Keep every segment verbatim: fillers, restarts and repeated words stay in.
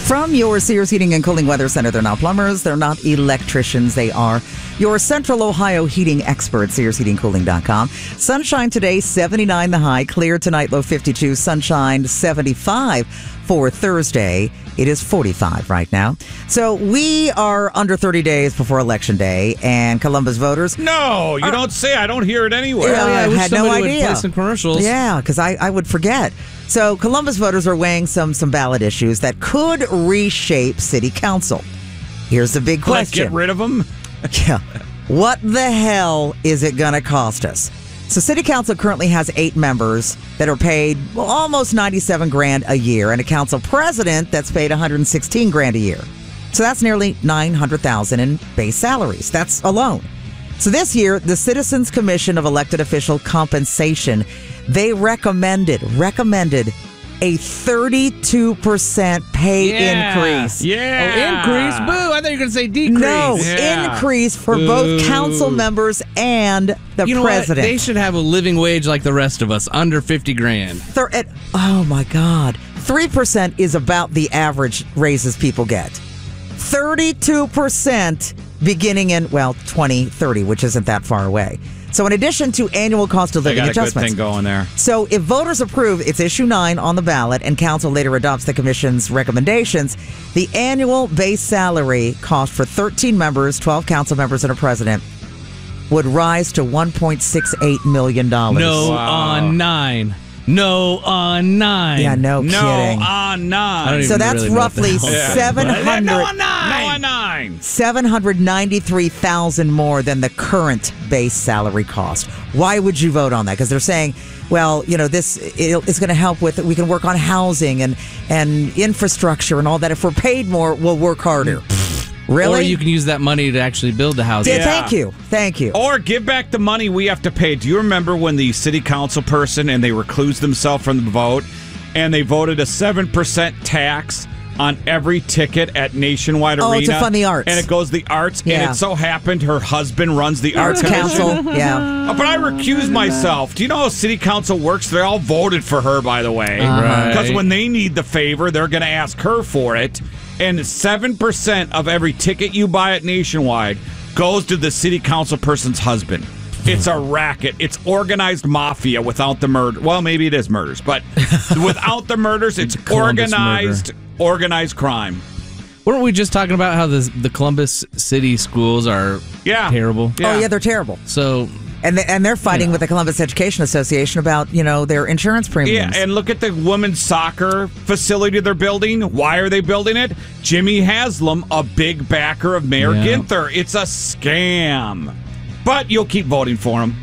From your Sears Heating and Cooling Weather Center, they're not plumbers, they're not electricians, they are your Central Ohio heating expert, sears heating cooling dot com. Sunshine today, seventy-nine the high, clear tonight, low fifty-two, sunshine seventy-five for Thursday. It is forty-five right now. So we are under thirty days before Election Day, and Columbus voters... No, you are, don't say. I don't hear it anywhere. Yeah, I, I had no idea. Would play some commercials. Yeah, because I, I would forget. So Columbus voters are weighing some some ballot issues that could reshape city council. Here's the big Let's question. get rid of them? Yeah. What the hell is it going to cost us? So city council currently has eight members that are paid well, almost ninety-seven grand a year, and a council president that's paid one hundred sixteen grand a year. So that's nearly nine hundred thousand in base salaries. That's alone. So this year, the Citizens Commission of Elected Official Compensation, they recommended recommended a thirty-two percent pay Yeah. increase. Yeah. Oh, increase? Boo! I thought you were going to say decrease. No, Yeah. increase for Boo. both council members and the You know president. what? They should have a living wage like the rest of us, under fifty grand. Thir- at- oh my God. three percent is about the average raises people get. thirty-two percent beginning in, well, twenty thirty, which isn't that far away. So in addition to annual cost of They living got a good adjustments. thing going there. So if voters approve, it's issue nine on the ballot, and council later adopts the commission's recommendations, the annual base salary cost for thirteen members, twelve council members, and a president would rise to one point six eight million dollars. No Wow. on nine. No on nine. Yeah, no, No kidding. on nine. I don't So even that's really know what the roughly hell that is. seven hundred No on nine. No on nine. seven hundred ninety-three thousand more than the current base salary cost. Why would you vote on that? Because they're saying, well, you know, this is going to help with, we can work on housing and, and infrastructure and all that. If we're paid more, we'll work harder. Really? Or you can use that money to actually build the house. Yeah, Yeah. Thank you. Thank you. Or give back the money we have to pay. Do you remember when the city council person and they reclused themselves from the vote and they voted a seven percent tax on every ticket at Nationwide Oh, Arena? to fund the arts. And it goes to the arts. Yeah. And it so happened her husband runs the Arts Arts Council. Commission. Yeah. Uh, But I recuse myself. Do you know how city council works? They all voted for her, by the way. Right. Because when they need the favor, they're going to ask her for it. And seven percent of every ticket you buy at Nationwide goes to the city council person's husband. It's a racket. It's organized mafia without the murder. Well, maybe it is murders, but without the murders, it's Columbus organized, organized crime. Weren't we just talking about how the the Columbus City schools are Yeah. terrible? Yeah. Oh, yeah, they're terrible. So And they, and they're fighting Yeah. with the Columbus Education Association about, you know, their insurance premiums. Yeah, and look at the women's soccer facility they're building. Why are they building it? Jimmy Haslam, a big backer of Mayor Yeah. Ginther. It's a scam. But you'll keep voting for him.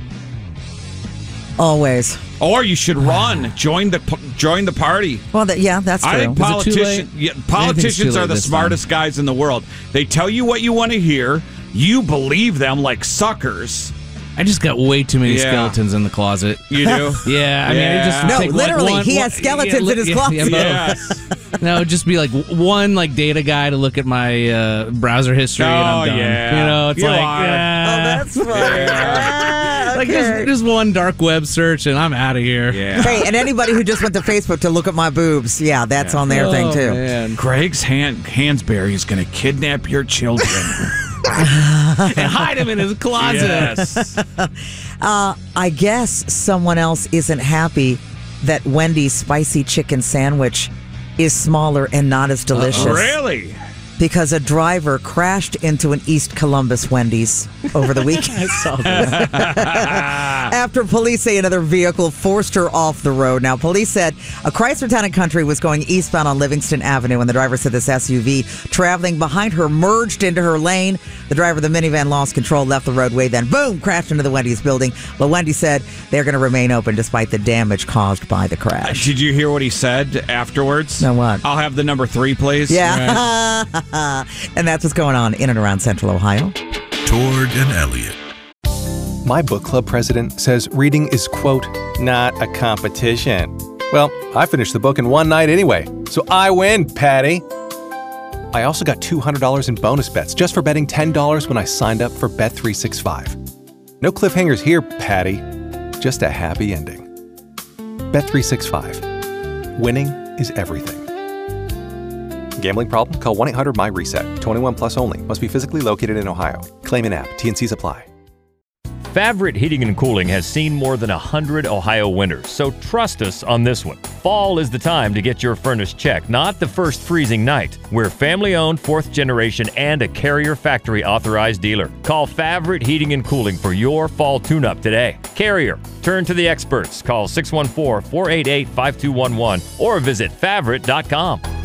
Always. Or you should run. Join the join the party. Well, that, yeah, that's true. I think Was it too politicians, late? yeah, I think it's politicians too are late the this smartest guys in the world. They tell you what you want to hear. You believe them like suckers. I just got way too many Yeah. skeletons in the closet. You do? Yeah, I mean, it just Yeah. No, take like literally, one- he one- has skeletons yeah, in his yeah, closet. yeah, both. Yes. No, it'd just be like one like data guy to look at my uh, browser history, and Oh, I'm done. yeah. You know, it's You like are. yeah. Oh, that's funny. Ah, like okay. just, just one dark web search, and I'm out of here. Yeah. Hey, and anybody who just went to Facebook to look at my boobs, yeah, that's on their Oh, thing too. man. Greg's Han- Hansberry is going to kidnap your children. And hide him in his closet. Yes. Uh, I guess someone else isn't happy that Wendy's spicy chicken sandwich is smaller and not as delicious. Really? Because a driver crashed into an East Columbus Wendy's over the weekend. I saw this. After police say another vehicle forced her off the road. Now, police said a Chrysler Town and Country was going eastbound on Livingston Avenue, and the driver said this S U V traveling behind her merged into her lane. The driver of the minivan lost control, left the roadway, then boom, crashed into the Wendy's building. But Wendy said they're going to remain open despite the damage caused by the crash. Did you hear what he said afterwards? No, what? I'll have the number three, please. Yeah. And that's what's going on in and around Central Ohio. Tord and Elliott. My book club president says reading is, quote, not a competition. Well, I finished the book in one night anyway, so I win, Patty. I also got two hundred dollars in bonus bets just for betting ten dollars when I signed up for Bet three sixty-five. No cliffhangers here, Patty. Just a happy ending. Bet three sixty-five. Winning is everything. Gambling problem? Call one eight hundred my reset. twenty-one plus only. Must be physically located in Ohio. Claim in app. T and Cs apply. Favret Heating and Cooling has seen more than one hundred Ohio winters, so trust us on this one. Fall is the time to get your furnace checked, not the first freezing night. We're family-owned, fourth generation, and a Carrier factory authorized dealer. Call Favret Heating and Cooling for your fall tune-up today. Carrier, turn to the experts. Call six one four, four eight eight, five two one one or visit favret dot com.